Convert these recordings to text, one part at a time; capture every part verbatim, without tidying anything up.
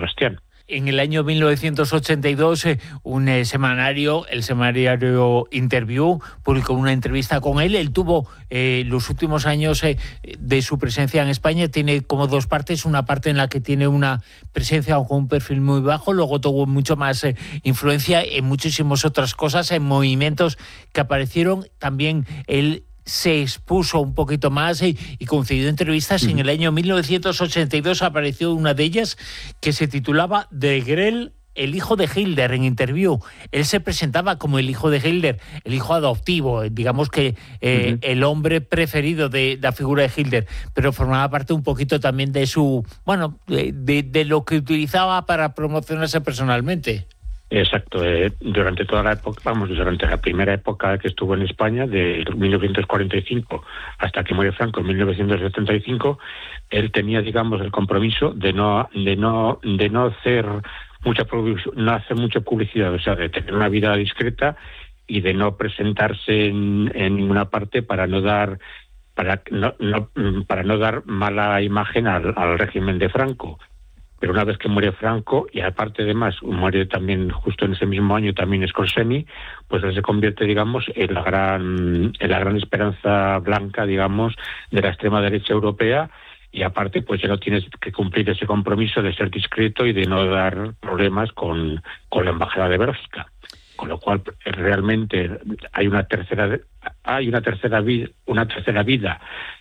Sebastián. En el año mil novecientos ochenta y dos, eh, un eh, semanario, el semanario Interview, publicó una entrevista con él. Él tuvo eh, los últimos años eh, de su presencia en España, tiene como dos partes, una parte en la que tiene una presencia con un perfil muy bajo, luego tuvo mucho más eh, influencia en muchísimas otras cosas, en movimientos que aparecieron. También él se expuso un poquito más y, y concedió entrevistas. En el año mil novecientos ochenta y dos apareció una de ellas que se titulaba De Grell, el hijo de Hitler, en Interview. Él se presentaba como el hijo de Hitler, el hijo adoptivo, digamos que eh, uh-huh. el hombre preferido de, de la figura de Hitler, pero formaba parte un poquito también de su, bueno, de, de, de lo que utilizaba para promocionarse personalmente. Exacto, eh, durante toda la época, vamos, durante la primera época que estuvo en España, de mil novecientos cuarenta y cinco hasta que muere Franco en mil novecientos setenta y cinco, él tenía, digamos, el compromiso de no, de no, de no hacer mucha no hacer mucha publicidad, o sea, de tener una vida discreta y de no presentarse en, en ninguna parte para no dar, para no, no para no dar mala imagen al, al régimen de Franco. Pero una vez que muere Franco, y aparte de más, muere también justo en ese mismo año también Scorsese, pues él se convierte, digamos, en la gran en la gran esperanza blanca, digamos, de la extrema derecha europea, y aparte, pues ya no tienes que cumplir ese compromiso de ser discreto y de no dar problemas con, con la embajada de Bélgica. Con lo cual, realmente hay una tercera hay una tercera vida, una tercera vida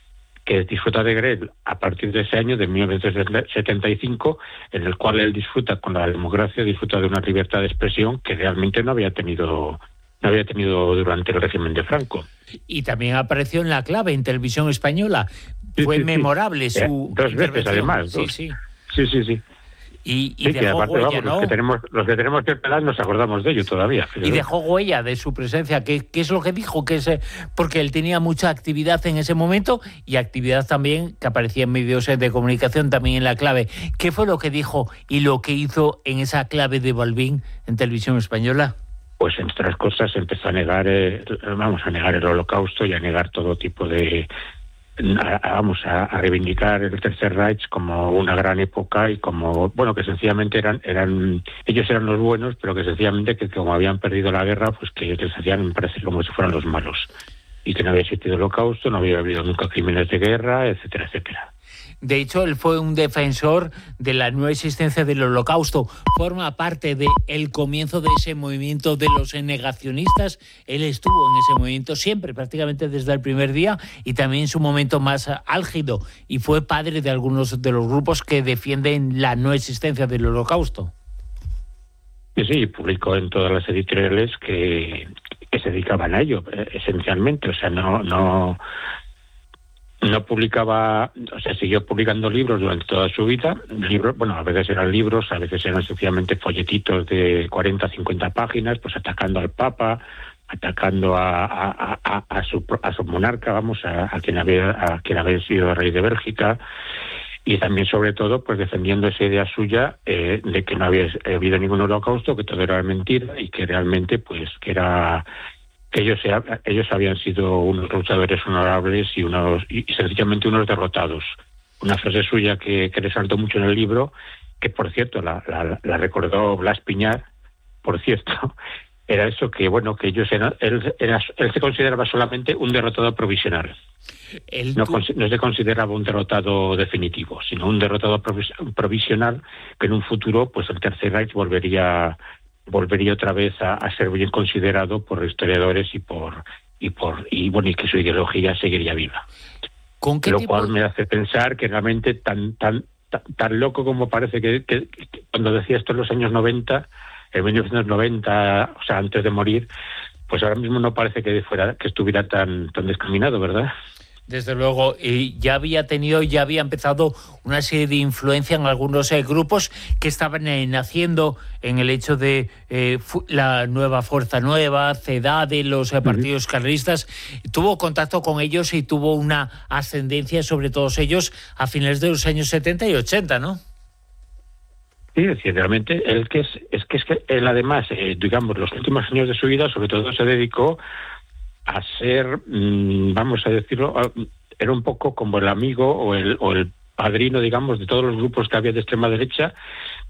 que disfruta de Grell a partir de ese año, de mil novecientos setenta y cinco, en el cual él disfruta con la democracia, disfruta de una libertad de expresión que realmente no había tenido no había tenido durante el régimen de Franco. Y también apareció en La Clave, en Televisión Española. Sí, Fue sí, memorable sí. su Dos veces, además. Dos. Sí, sí. Sí, sí, sí. Y, y sí, dejó aparte, huella, vamos, ¿no? Los que tenemos, los que tenemos que pelar nos acordamos de ello todavía. Pero... Y dejó huella de su presencia. ¿Qué, qué es lo que dijo? Que es, porque él tenía mucha actividad en ese momento y actividad también que aparecía en medios de comunicación, también en La Clave. ¿Qué fue lo que dijo y lo que hizo en esa Clave de Balbín en Televisión Española? Pues entre otras cosas empezó a negar, eh, vamos a negar el Holocausto y a negar todo tipo de... A, vamos a, a reivindicar el Tercer Reich como una gran época y como, bueno, que sencillamente eran, eran ellos eran los buenos, pero que sencillamente que como habían perdido la guerra, pues que les hacían, me parece, como si fueran los malos. Y que no había existido el Holocausto, no había habido nunca crímenes de guerra, etcétera, etcétera. De hecho, él fue un defensor de la no existencia del Holocausto. Forma parte del comienzo de ese movimiento de los negacionistas. Él estuvo en ese movimiento siempre, prácticamente desde el primer día, y también en su momento más álgido. Y fue padre de algunos de los grupos que defienden la no existencia del Holocausto. Sí, sí, publicó en todas las editoriales que, que se dedicaban a ello, esencialmente. O sea, no... no No publicaba, o sea, siguió publicando libros durante toda su vida. Libros, bueno, a veces eran libros, a veces eran sencillamente folletitos de cuarenta, cincuenta páginas, pues atacando al Papa, atacando a, a, a, a, su, a su monarca, vamos, a, a quien había a quien había sido rey de Bélgica, y también, sobre todo, pues defendiendo esa idea suya eh, de que no había habido ningún holocausto, que todo era mentira y que realmente, pues, que era... que ellos ellos habían sido unos luchadores honorables y unos y, y sencillamente unos derrotados. Una frase suya que, que resaltó mucho en el libro, que por cierto la, la, la recordó Blas Piñar, por cierto, era eso, que bueno, que ellos eran, él, era, él se consideraba solamente un derrotado provisional. El... No, no se consideraba un derrotado definitivo, sino un derrotado provisional que en un futuro, pues el Tercer Reich volvería volvería otra vez a, a ser bien considerado por historiadores y por y por y bueno y que su ideología seguiría viva. ¿Con qué Lo tipo? cual me hace pensar que realmente tan tan tan, tan loco como parece que, que, que cuando decía esto en los años noventa, en mil novecientos noventa, o sea, antes de morir, pues ahora mismo no parece que fuera que estuviera tan tan descaminado, ¿verdad? Desde luego, y ya había tenido, ya había empezado una serie de influencia en algunos eh, grupos que estaban eh, naciendo en el hecho de eh, fu- la nueva Fuerza Nueva, CEDADE, los eh, partidos uh-huh. carlistas. Tuvo contacto con ellos y tuvo una ascendencia sobre todos ellos a finales de los años setenta y ochenta, ¿no? Sí, es decir, realmente él que es, es que es que él además, eh, digamos, los últimos años de su vida, sobre todo se dedicó a ser, mmm, vamos a decirlo, era un poco como el amigo o el, o el padrino, digamos, de todos los grupos que había de extrema derecha,